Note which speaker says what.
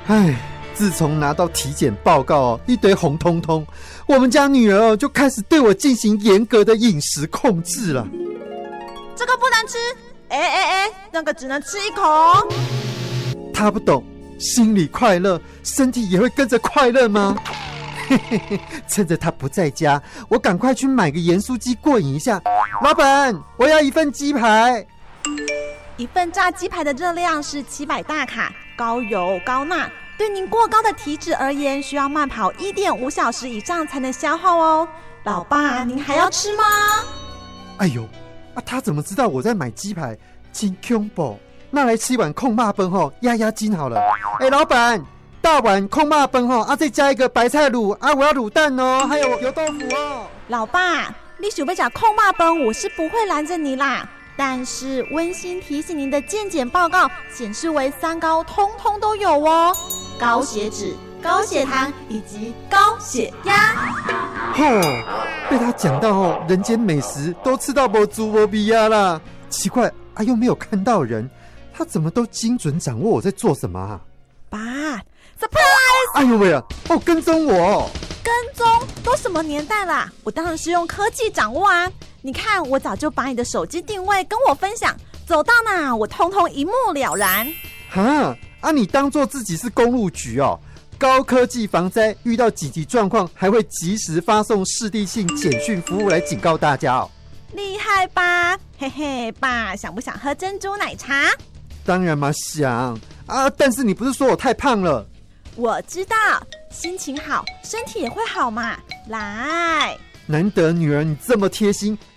Speaker 1: 唉，自从拿到体检报告一堆红彤彤，我们家女儿就开始对我进行严格的饮食控制了。
Speaker 2: 这个不能吃，那个只能吃一口。
Speaker 1: 她不懂，心里快乐，身体也会跟着快乐吗？趁着她不在家，我赶快去买个盐酥鸡过瘾一下。老板，我要1份鸡排。
Speaker 2: 1份炸鸡排的热量是700大卡，高油高钠，对您过高的体脂而言，需要慢跑1.5小时以上才能消耗哦。老爸，您还要吃吗？
Speaker 1: 哎呦，他怎么知道我在买鸡排？真恐怖！那来吃一碗控肉饭吼，压压惊好了。老板，大碗控肉饭再加一个白菜卤我要卤蛋哦，还有油豆腐哦。
Speaker 2: 老爸，你想要吃控肉饭，我是不会拦着你啦。但是温馨提醒您的健检报告显示为3高通通都有哦，高血脂、高血糖以及高血压。
Speaker 1: 被他讲到人间美食都吃到没猪没鼻呀啦。奇怪又没有看到人，他怎么都精准掌握我在做什么啊？
Speaker 2: 爸 ，surprise！
Speaker 1: 哎呦喂啊！跟踪我！
Speaker 2: 跟踪都什么年代啦？我当然是用科技掌握啊！你看，我早就把你的手机定位跟我分享，走到哪我通通一目了然。
Speaker 1: 你当作自己是公路局哦？高科技防灾，遇到紧急状况还会及时发送视地性简讯服务来警告大家哦。
Speaker 2: 厉害吧？嘿嘿，爸，想不想喝珍珠奶茶？
Speaker 1: 当然嘛，想但是你不是说我太胖了？
Speaker 2: 我知道，心情好，身体也会好嘛。来，
Speaker 1: 难得女儿你这么贴心，